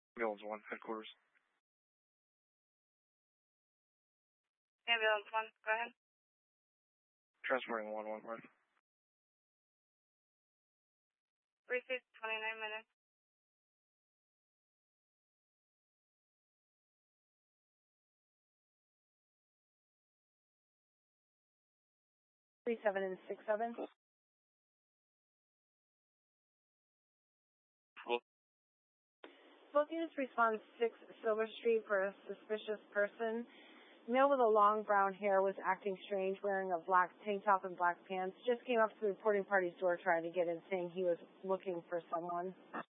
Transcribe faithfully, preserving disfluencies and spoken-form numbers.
Ambulance one, headquarters. Ambulance one, go ahead. Transporting one one five. Received twenty-nine minutes. Three seven and six seven. Cool. Both units respond six Silver Street for a suspicious person. Male with a long brown hair was acting strange, wearing a black tank top and black pants. Just came up to the reporting party's door trying to get in, saying he was looking for someone.